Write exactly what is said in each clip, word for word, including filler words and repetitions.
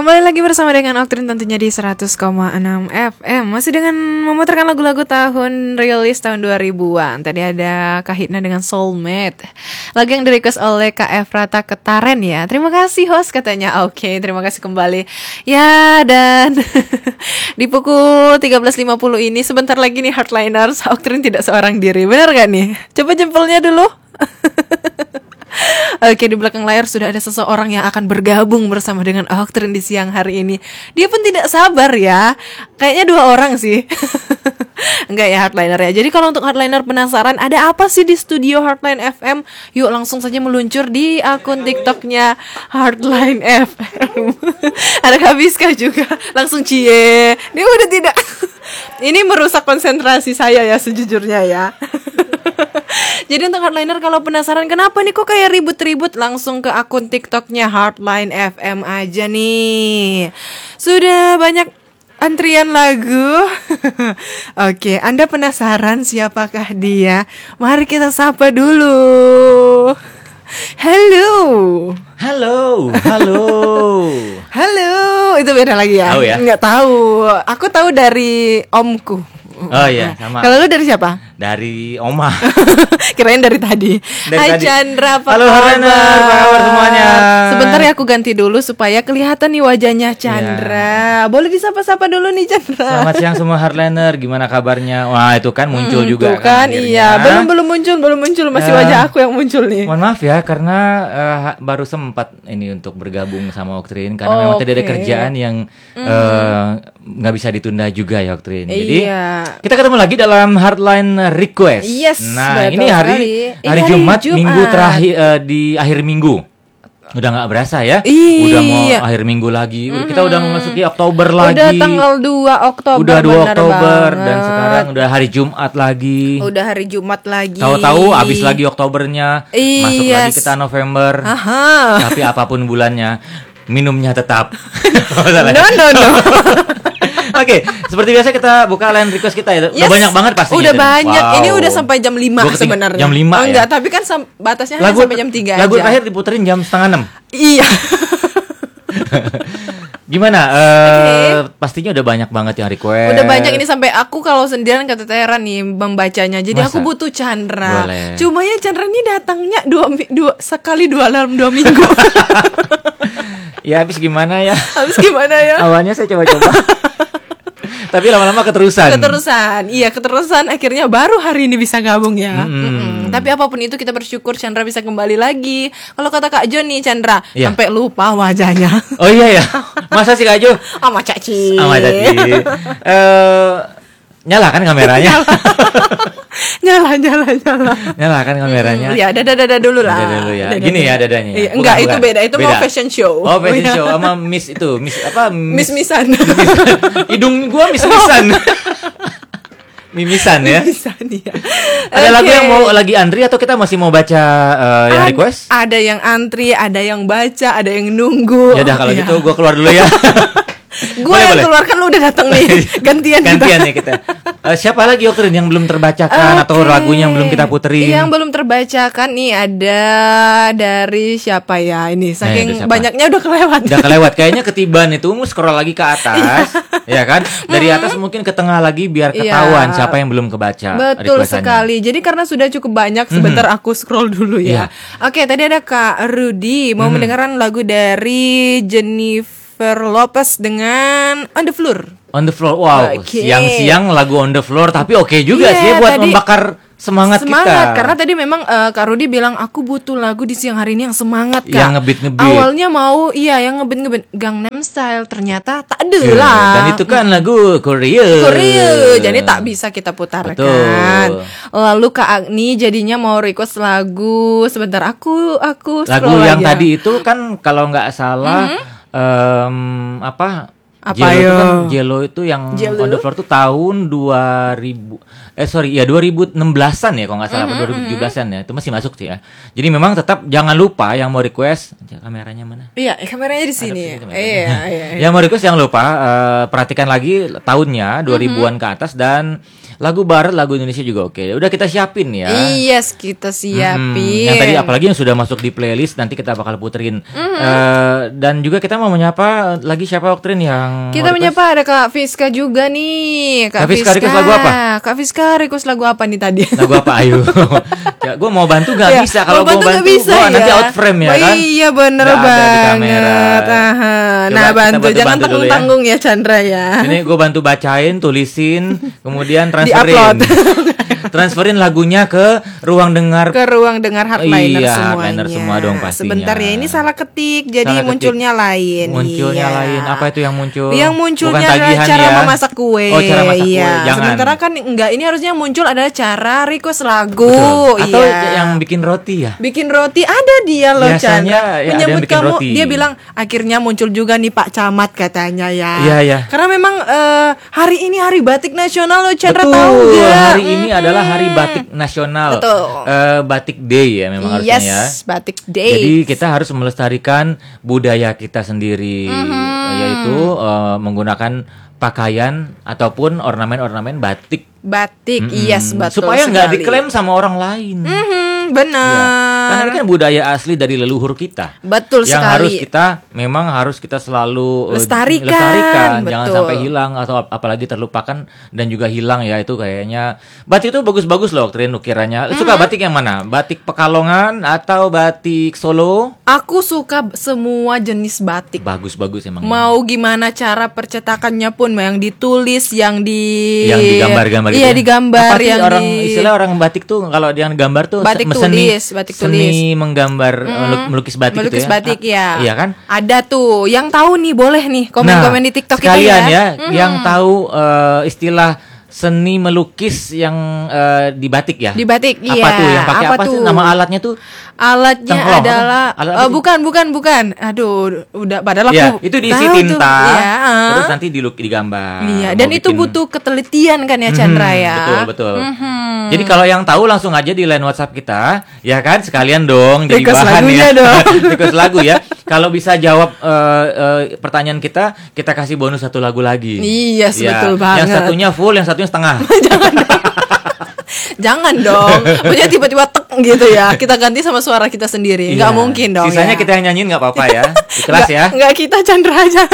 Kembali lagi bersama dengan Oktrin tentunya di seratus koma enam F M. Masih dengan memutarkan lagu-lagu tahun rilis tahun dua ribuan. Tadi ada Kak Hitna dengan Soulmate, lagu yang di-request oleh Kak Efrata Ketaren ya. Terima kasih host katanya. Oke, terima kasih kembali. Ya, dan di pukul tiga belas lima puluh ini sebentar lagi nih Heartliners, Oktrin tidak seorang diri. Benar gak nih? Coba jempolnya dulu. Oke, di belakang layar sudah ada seseorang yang akan bergabung bersama dengan Oktrin di siang hari ini. Dia pun tidak sabar ya. Kayaknya dua orang sih. Enggak ya Heartliner ya. Jadi kalau untuk Heartliner penasaran ada apa sih di studio Heartline F M, yuk langsung saja meluncur di akun TikToknya Heartline F M. Ada Kak Biska juga. Langsung cie. Dia udah tidak. Ini merusak konsentrasi saya ya sejujurnya ya. Jadi untuk Heartliner kalau penasaran kenapa nih kok kayak ribut-ribut, langsung ke akun TikToknya Heartline F M aja nih. Sudah banyak antrian lagu. Oke, Anda penasaran siapakah dia? Mari kita sapa dulu. Halo. Halo, halo. Halo, itu beda lagi ya? Tahu ya? Nggak tahu. Aku tahu dari omku. Oh iya, sama. Kalau lu dari siapa? Dari Oma. Kirain dari tadi. Dari Hai tadi. Chandra, apa Halo Harana, apa kabar semuanya? Sebentar ya aku ganti dulu supaya kelihatan nih wajahnya Chandra. Ya. Boleh disapa-sapa dulu nih Chandra. Selamat siang semua Heartliner, gimana kabarnya? Wah itu kan muncul hmm, juga kan, kan iya. Belum belum muncul, belum muncul masih uh, wajah aku yang muncul nih. Mohon maaf ya karena uh, baru sempat ini untuk bergabung sama Oktrin karena oh, memang okay. tidak ada kerjaan yang nggak uh, bisa ditunda juga ya Oktrin. Jadi iya. kita ketemu lagi dalam Heartline Request. Yes, nah ini hari hari, hari Jumat, Jumat minggu terakhir uh, di akhir minggu. Udah nggak berasa ya. Iya. Udah mau akhir minggu lagi. Mm-hmm. Kita udah memasuki Oktober lagi. Udah tanggal dua Oktober. Udah dua Oktober banget. Dan sekarang udah hari Jumat lagi. Udah hari Jumat lagi. Tahu-tahu habis lagi Oktobernya. Yes. Masuk lagi kita November. Aha. Tapi apapun bulannya, minumnya tetap. No no no. Oke, okay, seperti biasa kita buka line request kita ya. Udah yes, banyak banget pastinya. Udah banyak. Wow. Ini udah sampai jam lima sebenarnya. Jam lima oh, ya? Enggak, tapi kan sam- batasnya lagu, hanya sampai jam tiga lagu aja. Lagu terakhir diputerin jam setengah enam. Iya. Gimana? Uh, okay. Pastinya udah banyak banget yang request. Udah banyak ini sampai aku kalau sendirian keteteran nih membacanya. Jadi Masa? aku butuh Chandra. Boleh. Cuma ya Chandra ini datangnya dua, dua sekali dua dalam dua minggu. Ya habis gimana ya? Habis gimana ya? Awalnya saya coba-coba. Tapi lama-lama keterusan. Keterusan, iya keterusan. Akhirnya baru hari ini bisa gabung ya. Mm-hmm. Mm-hmm. Tapi apapun itu kita bersyukur Chandra bisa kembali lagi. Kalau kata Kak Jo nih Chandra, yeah. sampai lupa wajahnya. Oh iya ya, masa sih Kak Jo? Sama Caci. Sama Caci. Uh, nyalakan kameranya. nyala, nyala, nyala. Nyalakan kameranya. Iya, mm-hmm. dada-dada dulu lah. Dada dulu ya. Dada, Gini dada. ya dadanya. Ya? Iya, enggak, bukan, itu bukan. beda. Itu beda. Mau fashion show. Oh, fashion show sama miss itu, miss apa? Miss-missan. Hidung gua miss-missan. Mimisan ya. Mimisan ya. Ada okay. lagu yang mau lagi antri atau kita masih mau baca uh, yang Ad, request? Ada yang antri, ada yang baca, ada yang nunggu. Ya udah kalau ya. gitu gua keluar dulu ya. Gue yang boleh. Keluar kan lu udah datang nih. Gantian Gantian nih kita. Uh, siapa lagi Oktrin yang belum terbacakan okay. atau lagunya yang belum kita puterin? Yang belum terbacakan nih ada dari siapa ya ini? Saking nah, banyaknya udah kelewat. Udah kelewat. Kayaknya ketiban itu scroll lagi ke atas. Ya kan? Dari atas mungkin ke tengah lagi biar ketahuan yeah. siapa yang belum kebaca. Betul sekali. Jadi karena sudah cukup banyak, sebentar mm-hmm. aku scroll dulu ya. Yeah. Oke, tadi ada Kak Rudy mau mm-hmm. mendengarkan lagu dari Jennifer Lopez dengan On the Floor. On the Floor. Wow, okay. Siang-siang lagu On the Floor tapi oke okay juga yeah, sih buat tadi membakar semangat, semangat kita. Karena tadi memang uh, Kak Rudy bilang aku butuh lagu di siang hari ini yang semangat Kak. Yang ngebit-ngebit. Awalnya mau iya yang ngebit-ngebit Gangnam Style, ternyata tak ada yeah, lah. Dan itu kan lagu Korea. Korea. Jadi tak bisa kita putarkan. Betul. Lalu Kak Agni jadinya mau request lagu sebentar aku aku lagu yang aja. Tadi itu kan kalau nggak salah mm-hmm. um, apa Apa Jello yo? Itu kan Jello itu yang Jello? On the Floor tuh tahun dua ribu eh sorry ya dua ribu enam belasan ya kalau nggak salah, mm-hmm. dua ribu tujuh belasan ya, itu masih masuk sih ya. Jadi memang tetap jangan lupa yang mau request, kameranya mana? Iya, kameranya di sini. Iya, iya, iya. Yang mau request jangan lupa uh, perhatikan lagi tahunnya dua ribuan mm-hmm. ke atas, dan lagu barat, lagu Indonesia juga oke. Udah kita siapin ya. Yes, kita siapin. Hmm, yang tadi apalagi yang sudah masuk di playlist nanti kita bakal puterin. Mm-hmm. Uh, dan juga kita mau menyapa lagi siapa Oktrin yang kita menyapa, ada Kak Fiska juga nih. Kak, Kak Fiska request lagu apa? Kak Fiska request lagu apa nih tadi? Lagu apa? Ayo. Ya, gue mau bantu gak ya, bisa. Kalau gue mau bantu, bisa, gue ya? nanti out frame ya kan. Iya bener gak banget. Aha. Nah bantu, bantu, jangan bantu tanggung-tanggung ya. ya Chandra ya. Ini gue bantu bacain, tulisin, kemudian transferin. Transferin lagunya ke ruang dengar, ke ruang dengar Heartliner iya, semuanya. Heartliner semua dong pastinya. Sebentar ya, ini salah ketik, jadi salah munculnya ketik. lain. Munculnya iya. lain. Apa itu yang muncul? Yang munculnya bukan adalah cara ya? memasak kue. Oh, cara masak iya. kue. Jangan. Sementara kan enggak, ini harusnya muncul adalah cara request lagu. Betul. Atau iya. yang bikin roti ya? Bikin roti ada dia loh, Chandra. Ya, menyebut kamu, roti. dia bilang akhirnya muncul juga nih Pak Camat katanya ya. Iya, iya. Karena memang uh, hari ini hari batik nasional loh, Chandra, betul. tahu gak? Hari mm-hmm. ini adalah hari batik nasional. Betul. Uh, batik Day ya memang yes, harusnya ya. Batik Day. Jadi kita harus melestarikan budaya kita sendiri, mm-hmm. yaitu uh, menggunakan pakaian ataupun ornamen-ornamen batik. Batik, mm-hmm. yes, betul. Supaya nggak diklaim sama orang lain. Mm-hmm, benar. Ya. Karena ini kan budaya asli dari leluhur kita. Betul yang sekali. harus kita memang harus kita selalu lestarikan, lestarikan. Jangan betul. sampai hilang atau ap- apalagi terlupakan dan juga hilang ya, itu kayaknya. Batik itu bagus-bagus loh, Trin, ukirannya. Mm-hmm. Suka batik yang mana? Batik Pekalongan atau batik Solo? Aku suka semua jenis batik. Bagus-bagus emang. Mau ya. Gimana cara percetakannya pun, yang ditulis, yang di yang digambar-gambar. Iya, gitu. digambar. Apa yang orang di... istilah orang batik tuh kalau dia gambar tuh batik seni, tulis, batik seni tulis. menggambar, mm, melukis batik melukis gitu ya. batik ya. Iya kan? Ada tuh, yang tahu nih boleh nih komen-komen nah, di TikTok kita sekalian ya. ya, mm-hmm. yang tahu uh, istilah seni melukis yang uh, di batik ya. Di batik, apa iya. Apa tuh yang pakai apa, apa tuh? sih nama alatnya tuh? Alatnya Cengklong, adalah Alat uh, bukan bukan bukan. Aduh, udah padahal aku ya, itu diisi tinta. Ya, uh. Terus nanti diluk digambar. Iya, dan itu bikin... butuh ketelitian kan ya, Chandra, ya. Betul, betul. Mm-hmm. Jadi kalau yang tahu langsung aja di line WhatsApp kita, ya kan? Sekalian dong jadi request bahan ya. dong. Request lagu ya. Kalau bisa jawab uh, uh, pertanyaan kita, kita kasih bonus satu lagu lagi. Iya, yes, ya. betul banget. Yang satunya full, yang satunya setengah. Jangan dong. Jangan dong. Punya tiba-tiba tek gitu ya. Kita ganti sama suara kita sendiri. Enggak iya. mungkin dong. Sisanya ya. kita yang nyanyiin enggak apa-apa ya. Ikhlas ya. Enggak kita Chandra aja.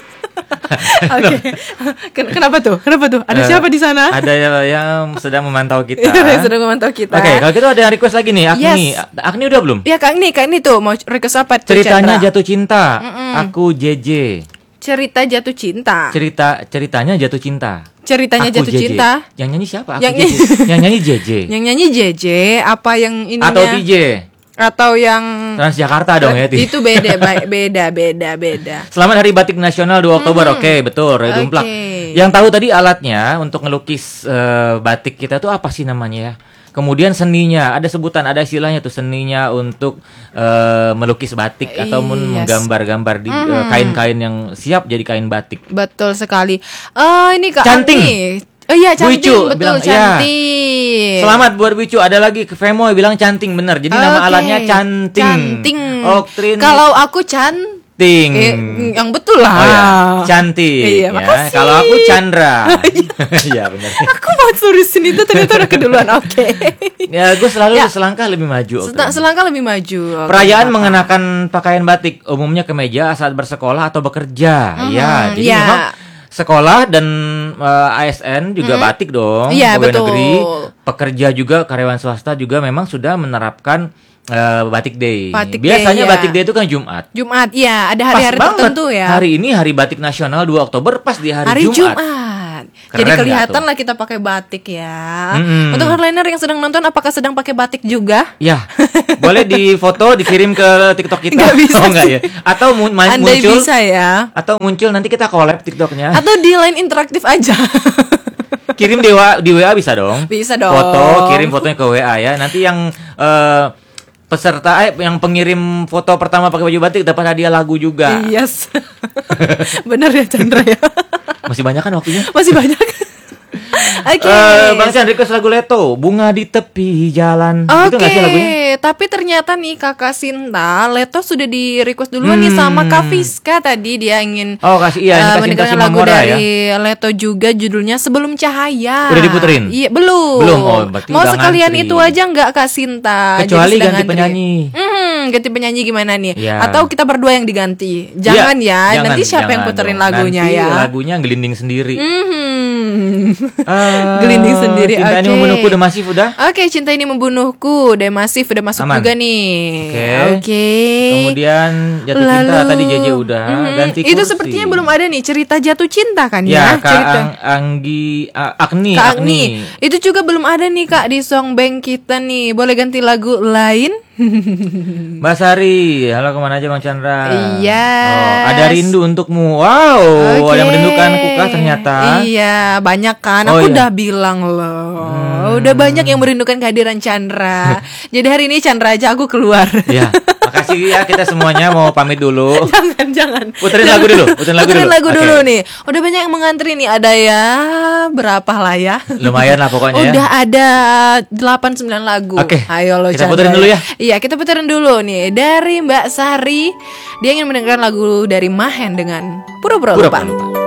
Oke. Okay. Kenapa tuh? Kenapa tuh? Ada uh, siapa di sana? Ada yang sedang memantau kita. yang sedang memantau kita. Oke, okay, kalau gitu ada yang request lagi nih, Agni. Yes. Agni udah belum? Iya, Kak Agni, Kak Agni tuh mau request apa tuh? Ceritanya Chandra? jatuh cinta. Mm-mm. Aku J J. Cerita jatuh cinta. Cerita ceritanya jatuh cinta. Ceritanya aku jatuh J J. cinta. Yang nyanyi siapa? Aku yang, J J. yang nyanyi J J. Yang nyanyi J J apa yang ininya? Atau T J. Atau yang Transjakarta dong ya. Itu beda, beda, beda, beda. Selamat Hari Batik Nasional dua Oktober. Hmm. Oke, okay, betul. Ray Dumplak. Okay. Yang tahu tadi alatnya untuk ngelukis uh, batik kita tuh apa sih namanya ya? Kemudian seninya, ada sebutan, ada istilahnya tuh, seninya untuk uh, melukis batik ataupun yes. menggambar-gambar di mm. uh, kain-kain yang siap jadi kain batik. Betul sekali. Oh, ini Kak Canting. Agni. Oh iya, canting, Buicu, betul, bilang, canting. Ya. Selamat buat Buicu, ada lagi ke Femoy bilang canting, bener. Jadi okay. nama alatnya canting. Canting. Oktrin. Kalau aku canting. Ting. Eh, yang betul lah. Oh ya, cantik. Iya, ya. Kalau aku Chandra. Iya benar. Aku mau tulisin itu ternyata udah keduluan. Oke. Okay. Ya, gue selalu ya. selangkah lebih maju. Sel- selangkah lebih maju. Perayaan okay, mengenakan pakaian batik umumnya kemeja saat bersekolah atau bekerja. Mm-hmm. Ya, jadi ya. memang sekolah dan uh, A S N juga mm-hmm. batik dong. Iya, pegawai betul. negeri, pekerja juga, karyawan swasta juga memang sudah menerapkan Uh, Batik Day. Batik Biasanya Day, ya. Batik Day itu kan Jumat. Jumat, iya. Ada hari-hari tertentu ya. Hari ini Hari Batik Nasional dua Oktober pas di hari, hari Jumat. Jumat. Jadi kelihatan lah kita pakai batik ya. Mm-hmm. Untuk Heartliner yang sedang nonton, apakah sedang pakai batik juga? Ya, boleh di foto, dikirim ke TikTok kita. Nggak bisa. Oh enggak ya? Atau mu- ma- Andai muncul? bisa ya. Atau muncul nanti kita collab TikToknya. Atau di line interaktif aja. Kirim di W A, di W A bisa dong. Bisa dong. Foto, kirim fotonya ke W A ya. Nanti yang uh, peserta eh, yang pengirim foto pertama pakai baju batik dapat hadiah lagu juga. Yes. Benar ya Chandra ya. Masih banyak kan waktunya? Masih banyak. Oke. Eh, Bang Chan request lagu Leto, Bunga di Tepi Jalan. Itu nggak sih lagunya? Oke, tapi ternyata nih Kakak Sinta, Leto sudah di request duluan nih sama Kak Fiska tadi, dia ingin Oh, kasih iya, ini eh, kasih mendengarkan kasih lagu Mamora dari ya. Leto juga, judulnya Sebelum Cahaya. Udah diputerin? Iya, belum. Belum, oh, berarti Mau udah sekalian ngantri. itu aja nggak Kak Sinta? Kecuali Jadi sedang ganti ngantri. penyanyi. Hmm, ganti penyanyi gimana nih? Ya. Atau kita berdua yang diganti? Jangan Iya, ya, jangan, nanti siapa yang jangan puterin dong. lagunya Nanti ya? lagunya gelinding sendiri. Hmm. Ah, Gelinding sendiri. Cinta Ini Oke. Membunuhku udah masif udah. Oke, Cinta Ini Membunuhku udah masif, udah masuk Aman. juga nih. Oke. Oke. Kemudian Jatuh Cinta tadi J J udah. Mhm. Ganti Itu kursi. sepertinya belum ada nih cerita jatuh cinta kan Ya, ya? Kak cerita. Ang- Anggi A- Agni, Kak Agni. Agni. Itu juga belum ada nih Kak di Songbank kita nih. Boleh ganti lagu lain? Mbak Sari, halo kemana aja Bang Chandra? Yes. Oh, ada rindu untukmu. Wow, Oke. ada merindukanku kah ternyata? Iya, banyak kan. Oh, Aku iya. udah bilang loh. Udah banyak yang merindukan kehadiran Chandra. Jadi hari ini Chandra aja aku keluar. Ya, makasih ya, kita semuanya mau pamit dulu. jangan, jangan. Puterin lagu dulu, puterin lagu Puterin dulu. lagu Oke. dulu nih. Udah banyak yang mengantri nih. Ada ya berapa lah ya? Lumayan lah pokoknya ya. Udah ada delapan sembilan lagu. Oke, Ayo lo kita Chandra. puterin dulu ya. Iya, kita puterin dulu nih. Dari Mbak Sari, dia ingin mendengarkan lagu dari Mahen dengan Pura-pura Pura-pura Lupa. lupa.